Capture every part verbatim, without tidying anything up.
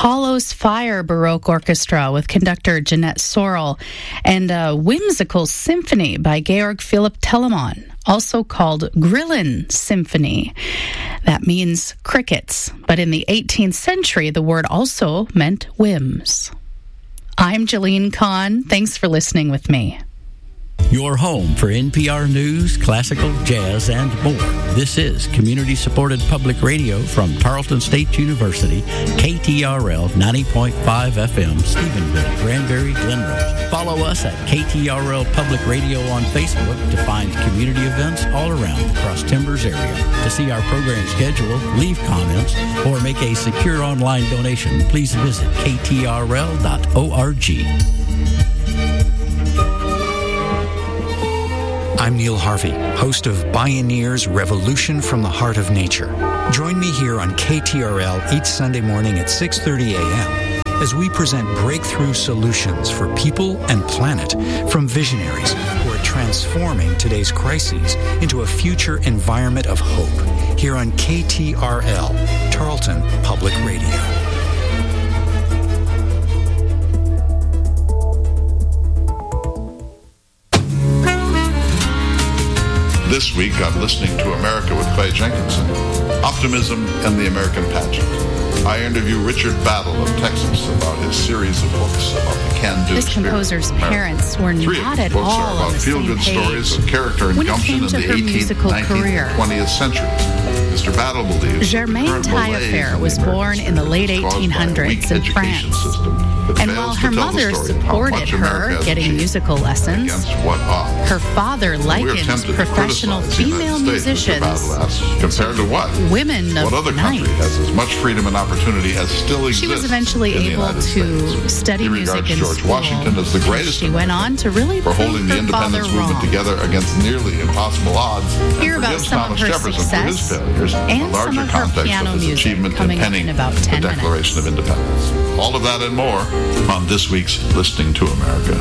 Apollo's Fire Baroque Orchestra with conductor Jeanette Sorrell, and a whimsical symphony by Georg Philipp Telemann, also called Grillen Symphony. That means crickets, but in the eighteenth century, the word also meant whims. I'm Jalene Kahn. Thanks for listening with me. Your home for N P R News, classical, jazz, and more. This is community-supported public radio from Tarleton State University, K T R L ninety point five F M, Stephenville, Granbury, Glenrose. Follow us at K T R L Public Radio on Facebook to find community events all around the Cross Timbers area. To see our program schedule, leave comments, or make a secure online donation, please visit k t r l dot org. I'm Neil Harvey, host of Bioneers Revolution from the Heart of Nature. Join me here on K T R L each Sunday morning at six thirty a.m. as we present breakthrough solutions for people and planet from visionaries who are transforming today's crises into a future environment of hope here on K T R L, Tarleton Public Radio. This week, I'm listening to America with Clay Jenkinson, Optimism and the American Pageant. I interview Richard Battle of Texas about his series of books about the can-do This spirit composer's of America. parents were Three not of at the books all are on about the same feel-good page stories of character and when it gumption came in to the her eighteenth, musical nineteenth, career. and twentieth centuries. Mister Battle believes Germaine that the current malaise Taillefer in was the American born in the late state is caused by a eighteen hundreds weak in education France. system that And fails while to her tell the mother story of how supported much her America has getting achieved musical lessons, against what odds. her father We're likened tempted to professional criticize the female United States, Mister musicians Battle asks, compared to what? women of What other the country night. has as much freedom and opportunity as still exists? She was eventually in the able United to States? study He music regards in George school. Washington as the greatest She went on to really for prove holding the her father independence movement wrong. together against nearly impossible odds. Hear and about forgives some Thomas of her Jefferson for his success failures in and the larger some of her context piano of his music achievement in coming up penning in about ten the Declaration of Independence. All of that and more on this week's Listening to America.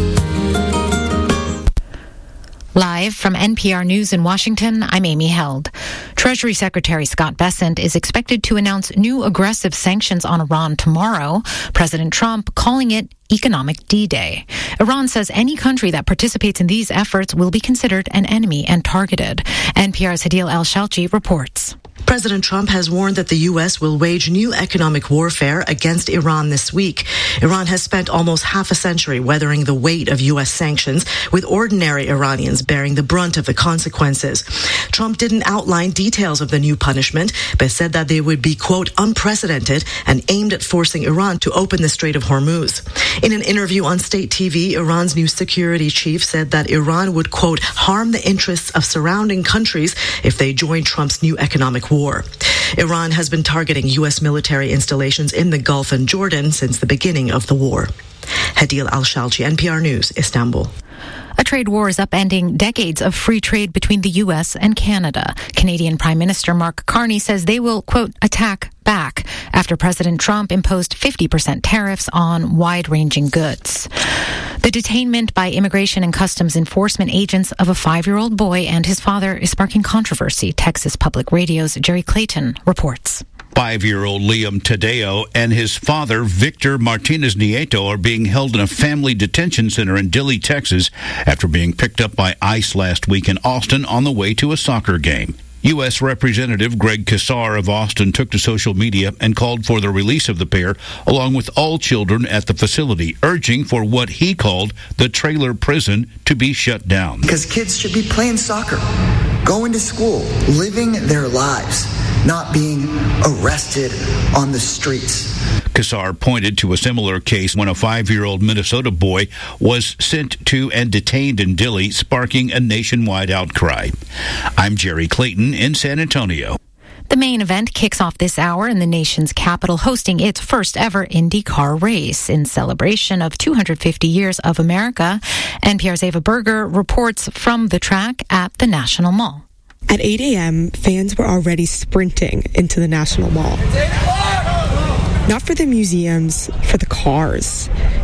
Live from N P R News in Washington, I'm Amy Held. Treasury Secretary Scott Bessent is expected to announce new aggressive sanctions on Iran tomorrow, President Trump calling it economic D-Day. Iran says any country that participates in these efforts will be considered an enemy and targeted. N P R's Hadil El-Shalchi reports. President Trump has warned that the U S will wage new economic warfare against Iran this week. Iran has spent almost half a century weathering the weight of U S sanctions, with ordinary Iranians bearing the brunt of the consequences. Trump didn't outline details of the new punishment, but said that they would be, quote, unprecedented and aimed at forcing Iran to open the Strait of Hormuz. In an interview on state T V, Iran's new security chief said that Iran would, quote, harm the interests of surrounding countries if they join Trump's new economic war. Iran has been targeting U S military installations in the Gulf and Jordan since the beginning of the war. Hadil Al-Shalchi, N P R News, Istanbul. A trade war is upending decades of free trade between the U S and Canada. Canadian Prime Minister Mark Carney says they will, quote, attack back after President Trump imposed fifty percent tariffs on wide-ranging goods. The detainment by Immigration and Customs Enforcement agents of a five-year-old boy and his father is sparking controversy. Texas Public Radio's Jerry Clayton reports. Five-year-old Liam Tadeo and his father, Victor Martinez Nieto, are being held in a family detention center in Dilley, Texas, after being picked up by ICE last week in Austin on the way to a soccer game. U S Representative Greg Casar of Austin took to social media and called for the release of the pair, along with all children at the facility, urging for what he called the trailer prison to be shut down. Because kids should be playing soccer, going to school, living their lives, not being arrested on the streets. Casar pointed to a similar case when a five-year-old Minnesota boy was sent to and detained in Dilley, sparking a nationwide outcry. I'm Jerry Clayton in San Antonio. The main event kicks off this hour in the nation's capital, hosting its first ever IndyCar race in celebration of two hundred fifty years of America. N P R's Ava Berger reports from the track at the National Mall. At eight a.m., fans were already sprinting into the National Mall. Not for the museums, for the cars.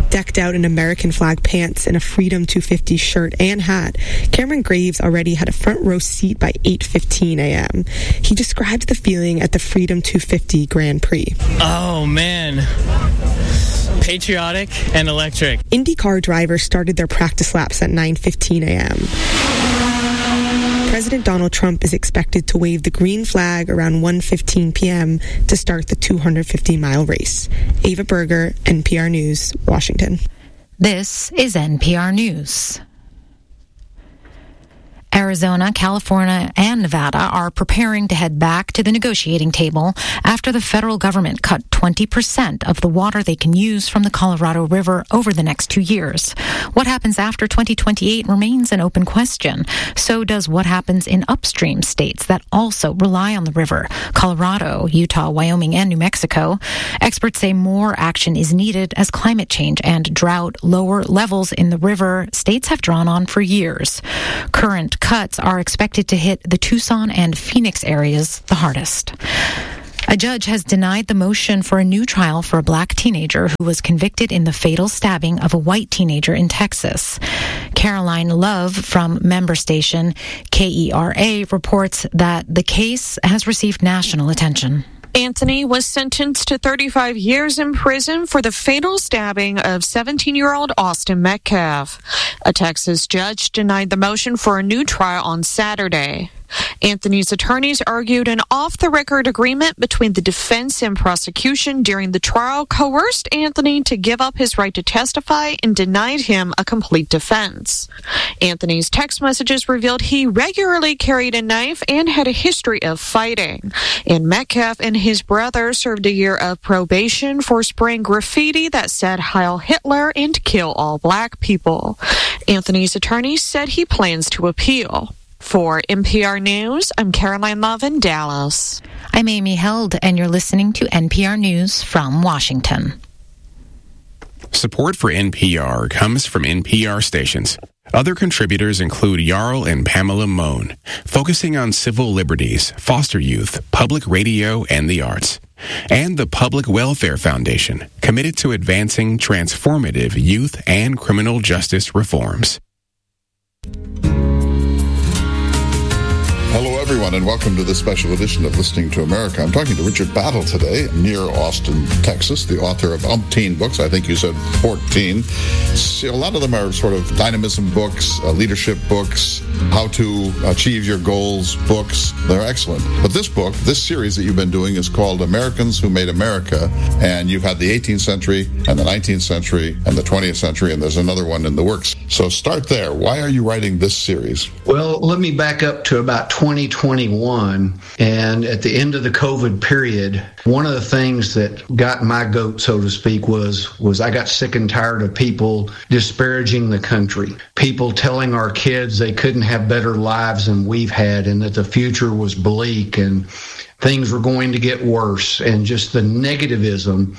Decked out in American flag pants and a Freedom two fifty shirt and hat, Cameron Graves already had a front row seat by eight fifteen a.m. He described the feeling at the Freedom two fifty Grand Prix. Oh, man. Patriotic and electric. IndyCar drivers started their practice laps at nine fifteen a.m. President Donald Trump is expected to wave the green flag around one fifteen p.m. to start the two hundred fifty mile race. Ava Berger, N P R News, Washington. This is N P R News. Arizona, California, and Nevada are preparing to head back to the negotiating table after the federal government cut twenty percent of the water they can use from the Colorado River over the next two years. What happens after twenty twenty-eight remains an open question. So does what happens in upstream states that also rely on the river: Colorado, Utah, Wyoming, and New Mexico. Experts say more action is needed as climate change and drought lower levels in the river states have drawn on for years. Current cuts are expected to hit the Tucson and Phoenix areas the hardest. A judge has denied the motion for a new trial for a black teenager who was convicted in the fatal stabbing of a white teenager in Texas. Caroline Love from member station K E R A reports that the case has received national attention. Anthony was sentenced to thirty-five years in prison for the fatal stabbing of seventeen-year-old Austin Metcalf. A Texas judge denied the motion for a new trial on Saturday. Anthony's attorneys argued an off-the-record agreement between the defense and prosecution during the trial coerced Anthony to give up his right to testify and denied him a complete defense. Anthony's text messages revealed he regularly carried a knife and had a history of fighting. And Metcalf and his brother served a year of probation for spraying graffiti that said Heil Hitler and kill all black people. Anthony's attorney said he plans to appeal. For N P R News, I'm Caroline Love in Dallas. I'm Amy Held, and you're listening to N P R News from Washington. Support for N P R comes from N P R stations. Other contributors include Jarl and Pamela Mohn, focusing on civil liberties, foster youth, public radio, and the arts. And the Public Welfare Foundation, committed to advancing transformative youth and criminal justice reforms. Hello, everyone, and welcome to this special edition of Listening to America. I'm talking to Richard Battle today, near Austin, Texas, the author of umpteen books. I think you said fourteen. See, a lot of them are sort of dynamism books, uh, leadership books, how to achieve your goals books. They're excellent. But this book, this series that you've been doing is called Americans Who Made America, and you've had the eighteenth century and the nineteenth century and the twentieth century, and there's another one in the works. So start there. Why are you writing this series? Well, let me back up to about twenty twenty-one, and at the end of the COVID period, one of the things that got my goat, so to speak, was was I got sick and tired of people disparaging the country, people telling our kids they couldn't have better lives than we've had, and that the future was bleak and things were going to get worse, and just the negativism.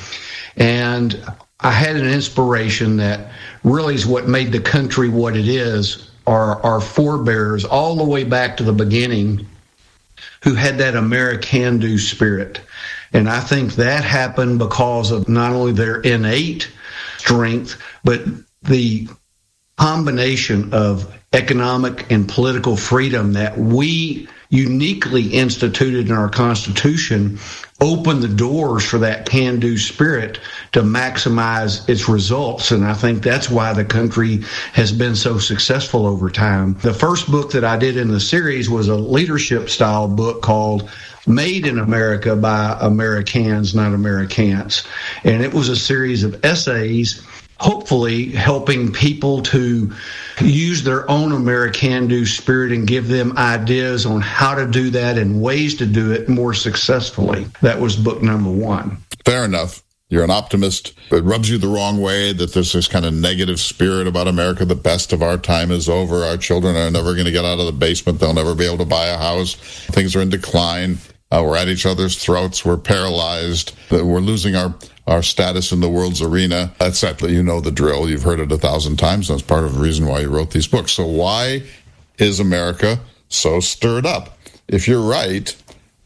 And I had an inspiration that really is what made the country what it is. Our, our forebears, all the way back to the beginning, who had that American-do spirit. And I think that happened because of not only their innate strength, but the combination of economic and political freedom that we uniquely instituted in our Constitution opened the doors for that can-do spirit to maximize its results. And I think that's why the country has been so successful over time. The first book that I did in the series was a leadership style book called Made in America by Americans, Not Americans. And it was a series of essays, hopefully helping people to use their own American-do spirit and give them ideas on how to do that and ways to do it more successfully. That was book number one. Fair enough. You're an optimist. It rubs you the wrong way that there's this kind of negative spirit about America. The best of our time is over. Our children are never going to get out of the basement. They'll never be able to buy a house. Things are in decline. Uh, we're at each other's throats. We're paralyzed. We're losing our, our status in the world's arena. That's that. You know the drill. You've heard it a thousand times. That's part of the reason why you wrote these books. So why is America so stirred up? If you're right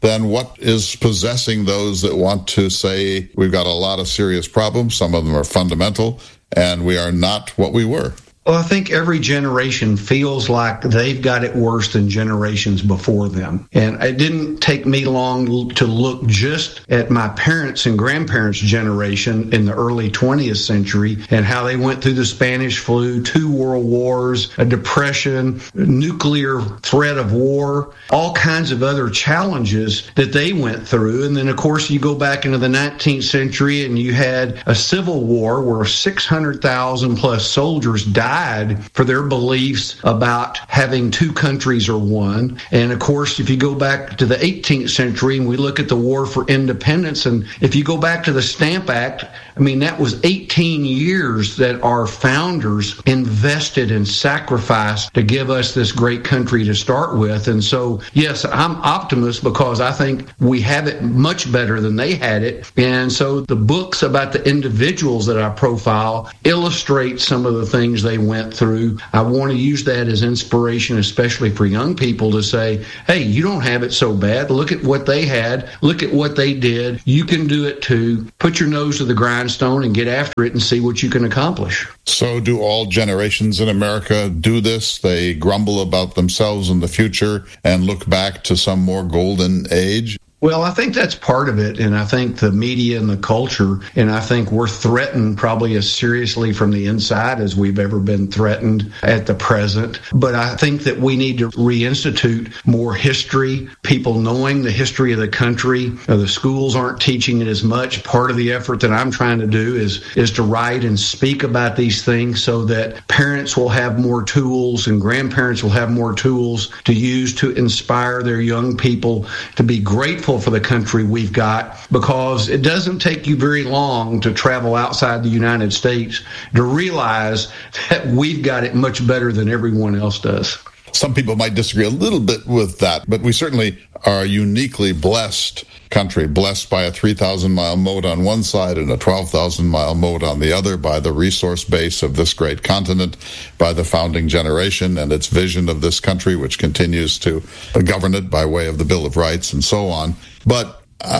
then what is possessing those that want to say we've got a lot of serious problems, some of them are fundamental, and we are not what we were? Well, I think every generation feels like they've got it worse than generations before them. And it didn't take me long to look just at my parents' and grandparents' generation in the early twentieth century and how they went through the Spanish flu, two world wars, a depression, nuclear threat of war, all kinds of other challenges that they went through. And then, of course, you go back into the nineteenth century and you had a civil war where six hundred thousand plus soldiers died for their beliefs about having two countries or one. And of course, if you go back to the eighteenth century and we look at the War for Independence, and if you go back to the Stamp Act, I mean, that was eighteen years that our founders invested and sacrificed to give us this great country to start with. And so, yes, I'm optimist because I think we have it much better than they had it. And so the books about the individuals that I profile illustrate some of the things they went through. I want to use that as inspiration, especially for young people, to say, hey, you don't have it so bad. Look at what they had. Look at what they did. You can do it too. Put your nose to the grindstone and get after it and see what you can accomplish. So do all generations in America do this? They grumble about themselves in the future and look back to some more golden age? Well, I think that's part of it, and I think the media and the culture, and I think we're threatened probably as seriously from the inside as we've ever been threatened at the present. But I think that we need to reinstitute more history, people knowing the history of the country. The schools aren't teaching it as much. Part of the effort that I'm trying to do is, is to write and speak about these things so that parents will have more tools and grandparents will have more tools to use to inspire their young people to be grateful for the country we've got, because it doesn't take you very long to travel outside the United States to realize that we've got it much better than everyone else does. Some people might disagree a little bit with that, but we certainly are a uniquely blessed country, blessed by a three thousand mile moat on one side and a twelve thousand mile moat on the other, by the resource base of this great continent, by the founding generation and its vision of this country, which continues to govern it by way of the Bill of Rights and so on. But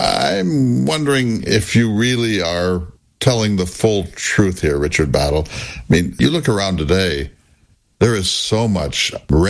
I'm wondering if you really are telling the full truth here, Richard Battle. I mean, you look around today, there is so much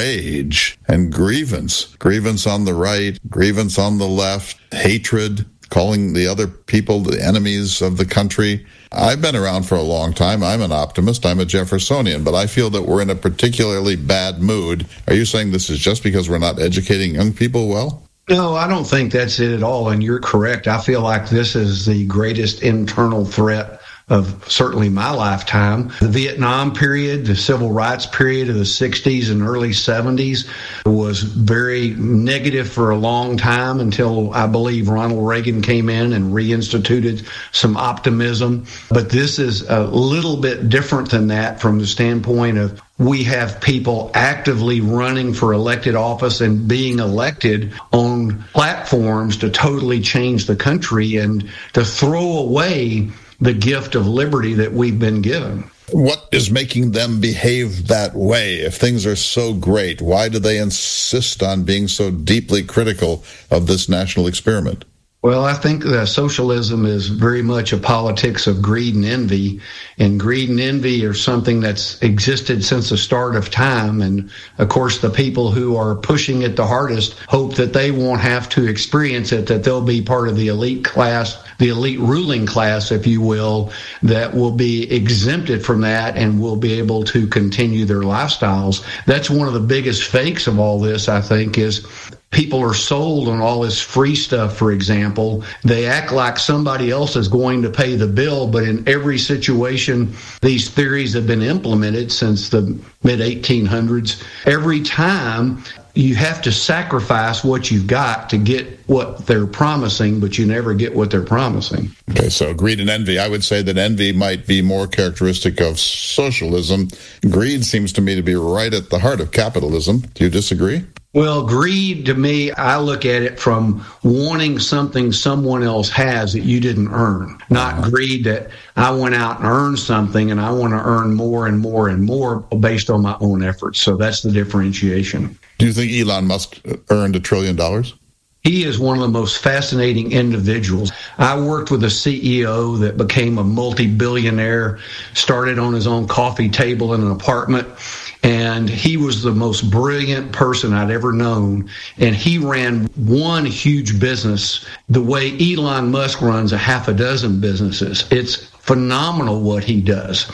rage and grievance, grievance on the right, grievance on the left, hatred, calling the other people the enemies of the country. I've been around for a long time. I'm an optimist. I'm a Jeffersonian, but I feel that we're in a particularly bad mood. Are you saying this is just because we're not educating young people well? No, I don't think that's it at all, and you're correct. I feel like this is the greatest internal threat of certainly my lifetime. The Vietnam period, the civil rights period of the sixties and early seventies was very negative for a long time until I believe Ronald Reagan came in and reinstituted some optimism. But this is a little bit different than that from the standpoint of we have people actively running for elected office and being elected on platforms to totally change the country and to throw away the gift of liberty that we've been given. What is making them behave that way? If things are so great, why do they insist on being so deeply critical of this national experiment? Well, I think that socialism is very much a politics of greed and envy, and greed and envy are something that's existed since the start of time. And of course, the people who are pushing it the hardest hope that they won't have to experience it, that they'll be part of the elite class, the elite ruling class, if you will, that will be exempted from that and will be able to continue their lifestyles. That's one of the biggest fakes of all this, I think, is people are sold on all this free stuff, for example. They act like somebody else is going to pay the bill, but in every situation, these theories have been implemented since the mid eighteen hundreds. Every time, you have to sacrifice what you've got to get what they're promising, but you never get what they're promising. Okay, so greed and envy. I would say that envy might be more characteristic of socialism. Greed seems to me to be right at the heart of capitalism. Do you disagree? Well, greed, to me, I look at it from wanting something someone else has that you didn't earn. Not uh-huh. greed that I went out and earned something and I want to earn more and more and more based on my own efforts. So that's the differentiation. Do you think Elon Musk earned a trillion dollars? He is one of the most fascinating individuals. I worked with a C E O that became a multi-billionaire, started on his own coffee table in an apartment, and he was the most brilliant person I'd ever known. And he ran one huge business the way Elon Musk runs a half a dozen businesses. It's phenomenal what he does.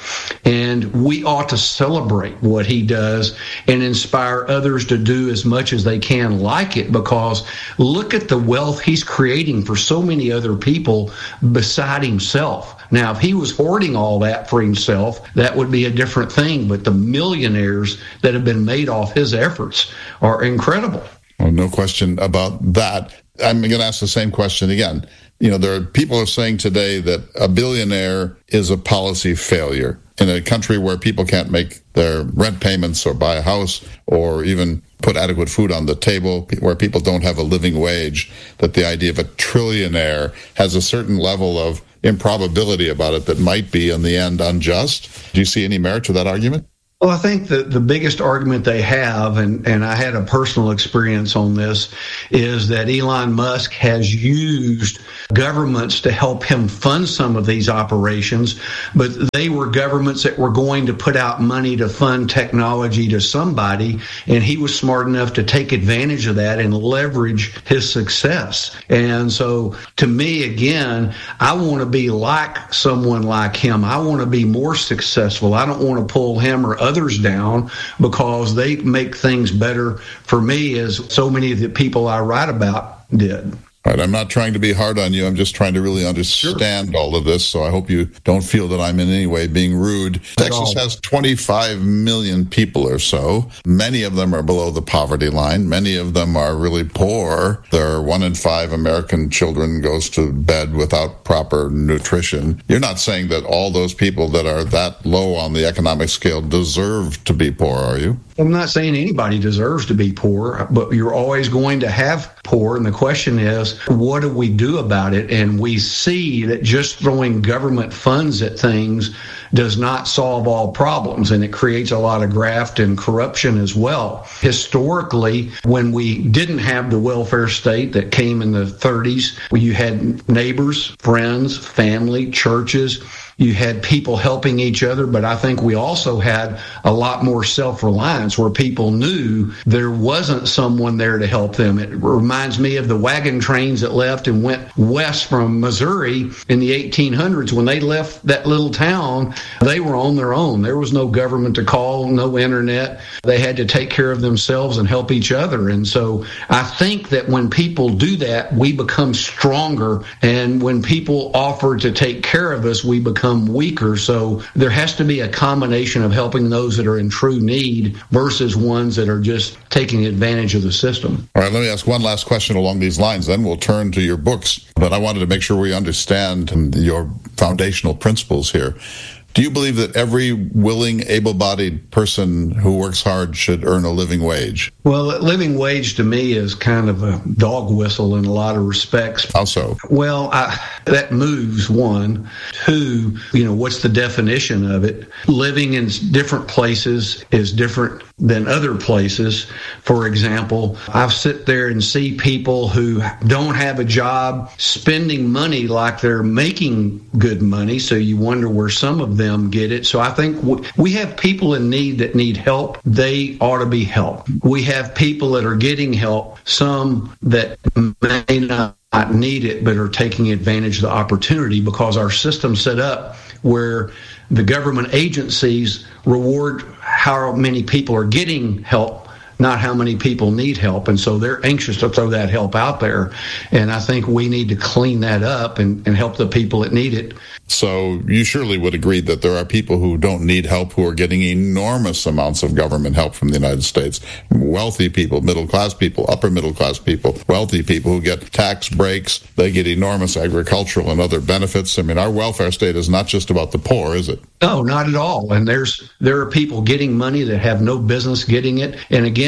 And we ought to celebrate what he does and inspire others to do as much as they can like it, because look at the wealth he's creating for so many other people beside himself. Now, if he was hoarding all that for himself, that would be a different thing. But the millionaires that have been made off his efforts are incredible. Well, no question about that. I'm going to ask the same question again. You know, there are people are saying today that a billionaire is a policy failure in a country where people can't make their rent payments or buy a house or even put adequate food on the table, where people don't have a living wage, that the idea of a trillionaire has a certain level of improbability about it that might be in the end unjust. Do you see any merit to that argument? Well, I think that the biggest argument they have, and, and I had a personal experience on this, is that Elon Musk has used governments to help him fund some of these operations, but they were governments that were going to put out money to fund technology to somebody, and he was smart enough to take advantage of that and leverage his success. And so, to me, again, I want to be like someone like him. I want to be more successful. I don't want to pull him or others others down because they make things better for me, as so many of the people I write about did. All right, I'm not trying to be hard on you. I'm just trying to really understand sure. all of this, so I hope you don't feel that I'm in any way being rude. At Texas all. has twenty-five million people or so. Many of them are below the poverty line. Many of them are really poor. There are one in five American children goes to bed without proper nutrition. You're not saying that all those people that are that low on the economic scale deserve to be poor, are you? I'm not saying anybody deserves to be poor, but you're always going to have poor. And the question is, what do we do about it? And we see that just throwing government funds at things does not solve all problems, and it creates a lot of graft and corruption as well. Historically, when we didn't have the welfare state that came in the thirties, where you had neighbors, friends, family, churches, you had people helping each other, but I think we also had a lot more self-reliance where people knew there wasn't someone there to help them. It reminds me of the wagon trains that left and went west from Missouri in the eighteen hundreds. When they left that little town, they were on their own. There was no government to call, no internet. They had to take care of themselves and help each other. And so I think that when people do that, we become stronger. And when people offer to take care of us, we become weaker. So there has to be a combination of helping those that are in true need versus ones that are just taking advantage of the system. All right, let me ask one last question along these lines, then we'll turn to your books. But I wanted to make sure we understand your foundational principles here. Do you believe that every willing, able-bodied person who works hard should earn a living wage? Well, a living wage to me is kind of a dog whistle in a lot of respects. How so? Well, I, that moves, one. Two, you know, what's the definition of it? Living in different places is different than other places. For example, I sit there and see people who don't have a job spending money like they're making good money, so you wonder where some of them get it. So I think we have people in need that need help. They ought to be helped. We have people that are getting help, some that may not need it but are taking advantage of the opportunity because our system's set up where the government agencies reward how many people are getting help, not how many people need help. And so they're anxious to throw that help out there. And I think we need to clean that up and, and help the people that need it. So you surely would agree that there are people who don't need help who are getting enormous amounts of government help from the United States. Wealthy people, middle-class people, upper-middle-class people, wealthy people who get tax breaks. They get enormous agricultural and other benefits. I mean, our welfare state is not just about the poor, is it? No, not at all. And there's there are people getting money that have no business getting it. And again,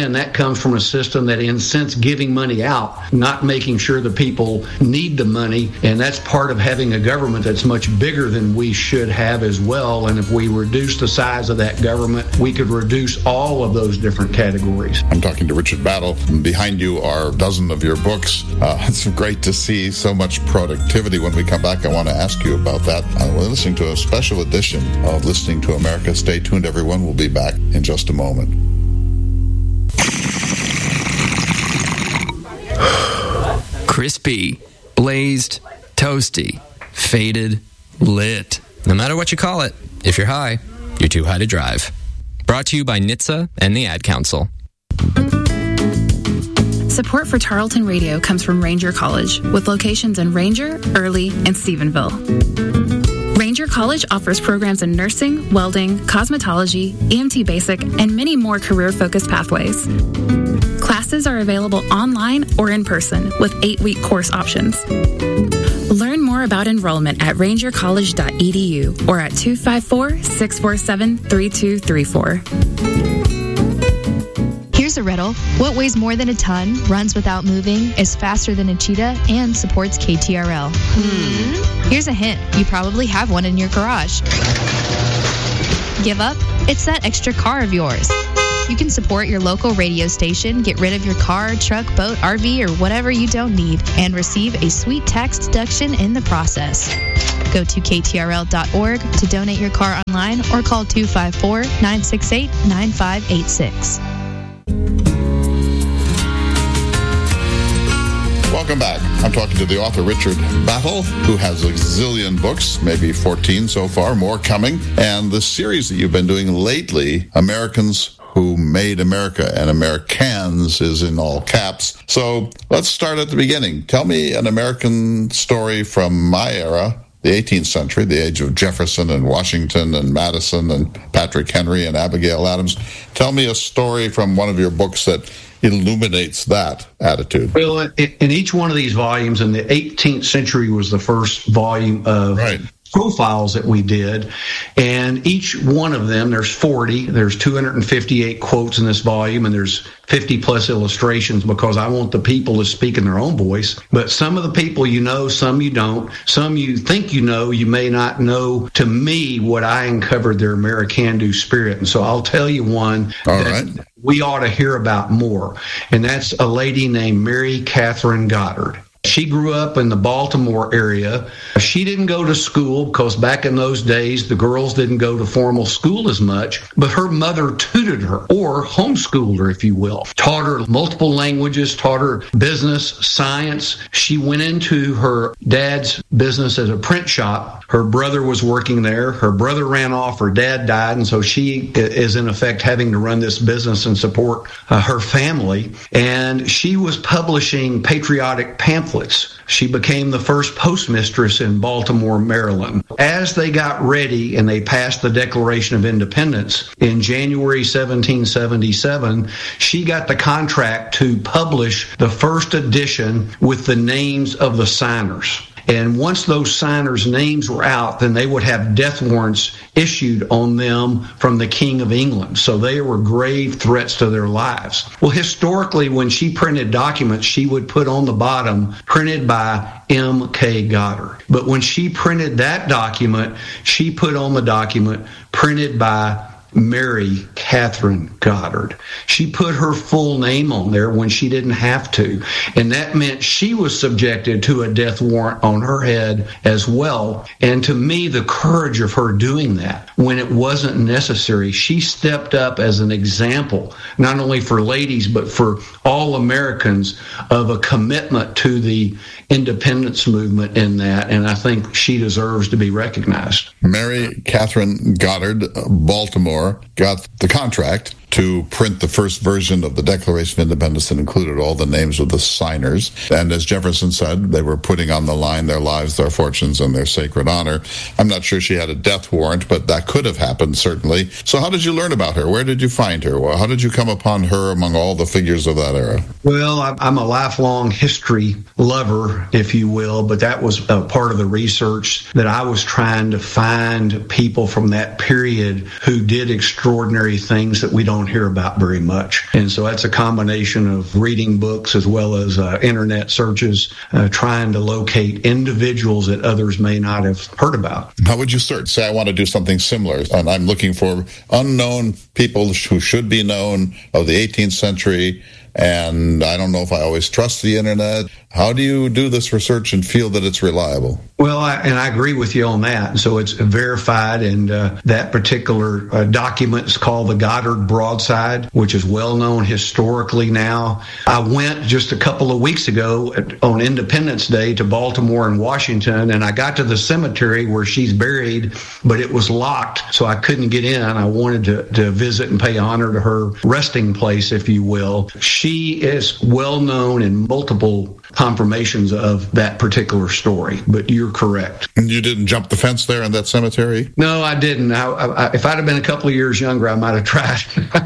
again, that comes from a system that incents giving money out, not making sure the people need the money. And that's part of having a government that's much bigger than we should have as well. And if we reduce the size of that government, we could reduce all of those different categories. I'm talking to Richard Battle. Behind you are a dozen of your books. Uh, it's great to see so much productivity. When we come back, I want to ask you about that. Uh, we're listening to a special edition of Listening to America. Stay tuned, everyone. We'll be back in just a moment. Crispy, blazed, toasty, faded, lit. No matter what you call it, if you're high, you're too high to drive. Brought to you by N H T S A and the Ad Council. Support for Tarleton Radio comes from Ranger College, with locations in Ranger, Early, and Stephenville. Ranger College offers programs in nursing, welding, cosmetology, E M T Basic, and many more career-focused pathways. Classes are available online or in person with eight-week course options. Learn more about enrollment at ranger college dot e d u or at two five four, six four seven, three two three four. Here's a riddle. What weighs more than a ton, runs without moving, is faster than a cheetah, and supports K T R L? Hmm. Here's a hint. You probably have one in your garage. Give up? It's that extra car of yours. You can support your local radio station, get rid of your car, truck, boat, R V, or whatever you don't need, and receive a sweet tax deduction in the process. Go to K T R L dot org to donate your car online or call two five four, nine six eight, nine five eight six. Welcome back. I'm talking to the author Richard Battle, who has a zillion books, maybe fourteen so far, more coming. And the series that you've been doing lately, Americans Who Made America, and Americans is in all caps. So let's start at the beginning. Tell me an American story from my era, the eighteenth century, the age of Jefferson and Washington and Madison and Patrick Henry and Abigail Adams. Tell me a story from one of your books that illuminates that attitude. Well, in, in each one of these volumes, and the eighteenth century was the first volume of right. profiles that we did, and each one of them, there's forty, there's two hundred fifty-eight quotes in this volume, and there's fifty plus illustrations, because I want the people to speak in their own voice. But some of the people you know, some you don't, some you think you know, you may not know. To me, what I uncovered, their American-do spirit. And so I'll tell you one All that right. we ought to hear about more, and that's a lady named Mary Catherine Goddard. She grew up in the Baltimore area. She didn't go to school because back in those days, the girls didn't go to formal school as much, but her mother tutored her, or homeschooled her, if you will. Taught her multiple languages, taught her business, science. She went into her dad's business as a print shop. Her brother was working there. Her brother ran off. Her dad died, and so she is, in effect, having to run this business and support uh, her family. And she was publishing patriotic pamphlets. She became the first postmistress in Baltimore, Maryland. As they got ready and they passed the Declaration of Independence in January seventeen seventy-seven, she got the contract to publish the first edition with the names of the signers. And once those signers' names were out, then they would have death warrants issued on them from the King of England. So they were grave threats to their lives. Well, historically, when she printed documents, she would put on the bottom, printed by M K Goddard. But when she printed that document, she put on the document, printed by Mary Catherine Goddard. She put her full name on there when she didn't have to. And that meant she was subjected to a death warrant on her head as well. And to me, the courage of her doing that when it wasn't necessary, she stepped up as an example, not only for ladies, but for all Americans, of a commitment to the independence movement in that. And I think she deserves to be recognized. Mary Catherine Goddard, Baltimore, got the contract to print the first version of the Declaration of Independence that included all the names of the signers. And as Jefferson said, they were putting on the line their lives, their fortunes, and their sacred honor. I'm not sure she had a death warrant, but that could have happened, certainly. So how did you learn about her? Where did you find her? How did you come upon her among all the figures of that era? Well, I'm a lifelong history lover, if you will, but that was a part of the research that I was trying to find people from that period who did extraordinary things that we don't don't hear about very much. And so that's a combination of reading books as well as uh, internet searches, uh, trying to locate individuals that others may not have heard about. How would you search? Say I want to do something similar, and I'm looking for unknown people who should be known of the eighteenth century, and I don't know if I always trust the internet. How do you do this research and feel that it's reliable? Well, I, and I agree with you on that. So it's verified, and uh, that particular uh, document is called the Goddard Broadside, which is well known historically now. I went just a couple of weeks ago at, on Independence Day to Baltimore and Washington, and I got to the cemetery where she's buried, but it was locked, so I couldn't get in. I wanted to, to visit and pay honor to her resting place, if you will. She is well known in multiple confirmations of that particular story, but you're correct. And you didn't jump the fence there in that cemetery? No, I didn't. I, I, if I'd have been a couple of years younger, I might have tried.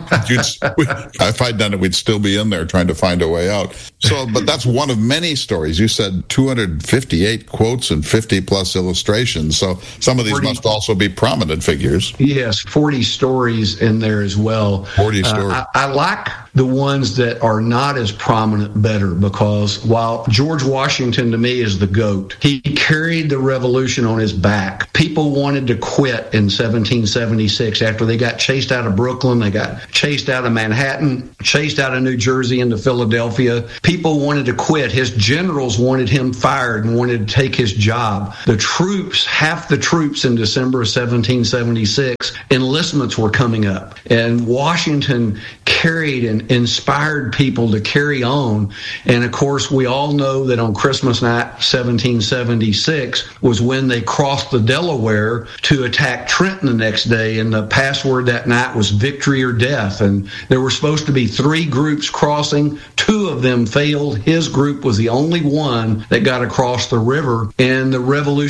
If I'd done it, we'd still be in there trying to find a way out. So, but that's one of many stories. You said two hundred fifty-eight quotes and fifty plus illustrations. So some of these forty must also be prominent figures. Yes, forty stories in there as well. forty stories. Uh, I, I like the ones that are not as prominent better, because while George Washington to me is the GOAT, he carried the revolution on his back. People wanted to quit in seventeen seventy-six after they got chased out of Brooklyn, they got chased out of Manhattan, chased out of New Jersey into Philadelphia. People wanted to quit. His generals wanted him fired and wanted to take his job. The troops, half the troops in December of seventeen seventy-six, enlistments were coming up. And Washington carried and inspired people to carry on. And of course, we all know that on Christmas night, seventeen seventy-six, was when they crossed the Delaware to attack Trenton the next day. And the password that night was victory or death. And there were supposed to be three groups crossing. Two of them failed. His group was the only one that got across the river. And the revolution